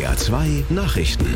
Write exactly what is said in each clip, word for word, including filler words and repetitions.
D R zwei Nachrichten.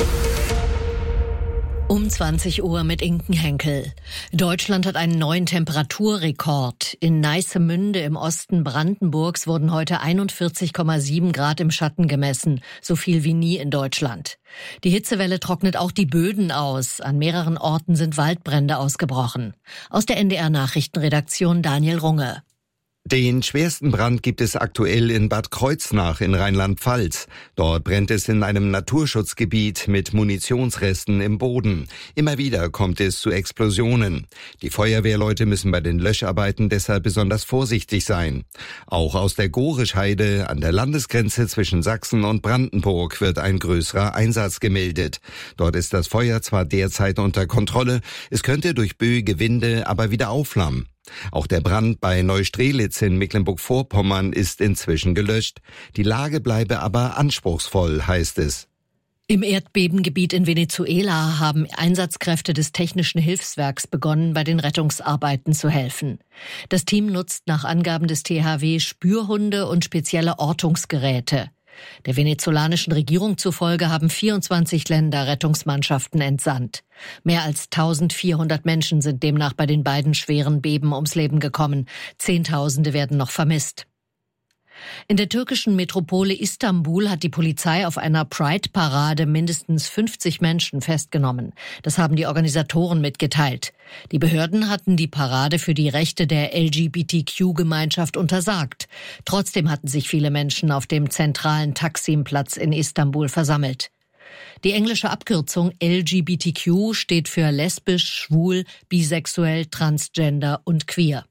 Um zwanzig Uhr mit Inken Henkel. Deutschland hat einen neuen Temperaturrekord. In Neissemünde im Osten Brandenburgs wurden heute einundvierzig Komma sieben Grad im Schatten gemessen. So viel wie nie in Deutschland. Die Hitzewelle trocknet auch die Böden aus. An mehreren Orten sind Waldbrände ausgebrochen. Aus der N D R-Nachrichtenredaktion Daniel Runge. Den schwersten Brand gibt es aktuell in Bad Kreuznach in Rheinland-Pfalz. Dort brennt es in einem Naturschutzgebiet mit Munitionsresten im Boden. Immer wieder kommt es zu Explosionen. Die Feuerwehrleute müssen bei den Löscharbeiten deshalb besonders vorsichtig sein. Auch aus der Gorischheide an der Landesgrenze zwischen Sachsen und Brandenburg wird ein größerer Einsatz gemeldet. Dort ist das Feuer zwar derzeit unter Kontrolle, es könnte durch böige Winde aber wieder aufflammen. Auch der Brand bei Neustrelitz in Mecklenburg-Vorpommern ist inzwischen gelöscht. Die Lage bleibe aber anspruchsvoll, heißt es. Im Erdbebengebiet in Venezuela haben Einsatzkräfte des Technischen Hilfswerks begonnen, bei den Rettungsarbeiten zu helfen. Das Team nutzt nach Angaben des T H W Spürhunde und spezielle Ortungsgeräte. Der venezolanischen Regierung zufolge haben vierundzwanzig Länder Rettungsmannschaften entsandt. Mehr als eintausendvierhundert Menschen sind demnach bei den beiden schweren Beben ums Leben gekommen. Zehntausende werden noch vermisst. In der türkischen Metropole Istanbul hat die Polizei auf einer Pride-Parade mindestens fünfzig Menschen festgenommen. Das haben die Organisatoren mitgeteilt. Die Behörden hatten die Parade für die Rechte der L G B T Q-Gemeinschaft untersagt. Trotzdem hatten sich viele Menschen auf dem zentralen Taksim-Platz in Istanbul versammelt. Die englische Abkürzung L G B T Q steht für lesbisch, schwul, bisexuell, transgender und queer.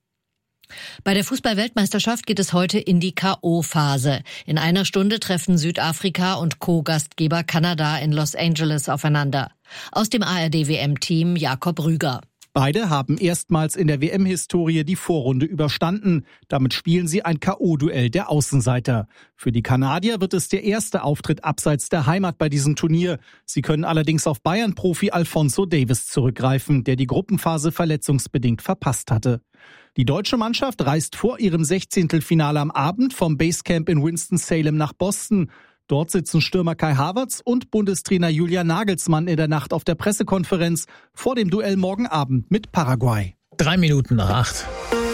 Bei der Fußball-Weltmeisterschaft geht es heute in die K O-Phase. In einer Stunde treffen Südafrika und Co-Gastgeber Kanada in Los Angeles aufeinander. Aus dem A R D-W M-Team Jakob Rüger. Beide haben erstmals in der W M-Historie die Vorrunde überstanden. Damit spielen sie ein K O-Duell der Außenseiter. Für die Kanadier wird es der erste Auftritt abseits der Heimat bei diesem Turnier. Sie können allerdings auf Bayern-Profi Alphonso Davies zurückgreifen, der die Gruppenphase verletzungsbedingt verpasst hatte. Die deutsche Mannschaft reist vor ihrem Sechzehntelfinale am Abend vom Basecamp in Winston-Salem nach Boston. Dort sitzen Stürmer Kai Havertz und Bundestrainer Julian Nagelsmann in der Nacht auf der Pressekonferenz vor dem Duell morgen Abend mit Paraguay. Drei Minuten nach acht.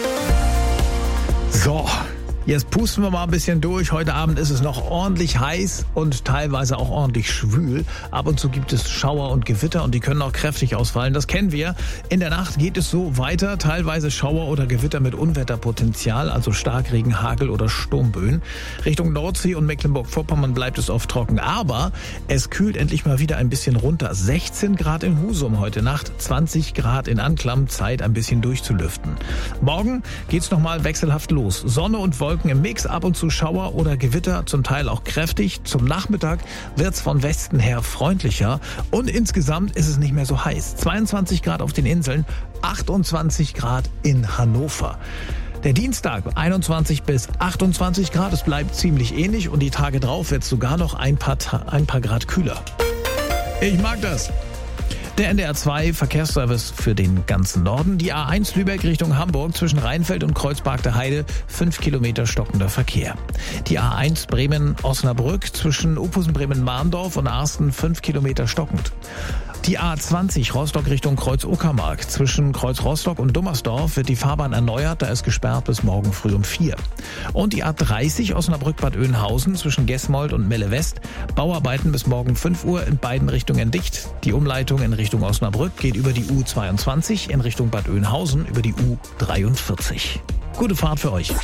So, jetzt pusten wir mal ein bisschen durch. Heute Abend ist es noch ordentlich heiß und teilweise auch ordentlich schwül. Ab und zu gibt es Schauer und Gewitter und die können auch kräftig ausfallen. Das kennen wir. In der Nacht geht es so weiter. Teilweise Schauer oder Gewitter mit Unwetterpotenzial, also Starkregen, Hagel oder Sturmböen. Richtung Nordsee und Mecklenburg-Vorpommern bleibt es oft trocken. Aber es kühlt endlich mal wieder ein bisschen runter. sechzehn Grad in Husum heute Nacht, zwanzig Grad in Anklam. Zeit, ein bisschen durchzulüften. Morgen geht's nochmal wechselhaft los. Sonne und Wolken im Mix, ab und zu Schauer oder Gewitter, zum Teil auch kräftig. Zum Nachmittag wird's von Westen her freundlicher und insgesamt ist es nicht mehr so heiß. zweiundzwanzig Grad auf den Inseln, achtundzwanzig Grad in Hannover. Der Dienstag einundzwanzig bis achtundzwanzig Grad, es bleibt ziemlich ähnlich und die Tage drauf wird's sogar noch ein paar, ein paar Grad kühler. Ich mag das. Der N D R zwei Verkehrsservice für den ganzen Norden. Die A eins Lübeck Richtung Hamburg zwischen Rheinfeld und Kreuzberg der Heide, fünf Kilometer stockender Verkehr. Die A eins Bremen-Osnabrück zwischen Uphusen-Bremen-Mahndorf und Arsten, fünf Kilometer stockend. Die A zwanzig Rostock Richtung Kreuz-Uckermark. Zwischen Kreuz-Rostock und Dummersdorf wird die Fahrbahn erneuert, da ist gesperrt bis morgen früh um vier. Und die A dreißig Osnabrück-Bad Oeynhausen zwischen Gesmold und Melle West. Bauarbeiten bis morgen fünf Uhr in beiden Richtungen dicht. Die Umleitung in Richtung Osnabrück geht über die U zweiundzwanzig, in Richtung Bad Oeynhausen über die U dreiundvierzig. Gute Fahrt für euch.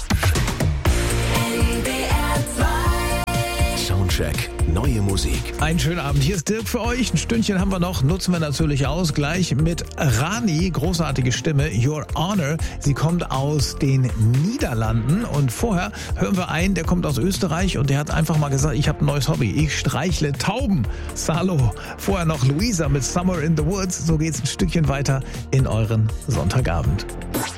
Soundcheck. Neue Musik. Einen schönen Abend. Hier ist Dirk für euch. Ein Stündchen haben wir noch. Nutzen wir natürlich aus. Gleich mit Rani. Großartige Stimme. Your Honor. Sie kommt aus den Niederlanden. Und vorher hören wir einen, der kommt aus Österreich. Und der hat einfach mal gesagt, ich habe ein neues Hobby. Ich streichle Tauben. Salo. Vorher noch Luisa mit Summer in the Woods. So geht's ein Stückchen weiter in euren Sonntagabend.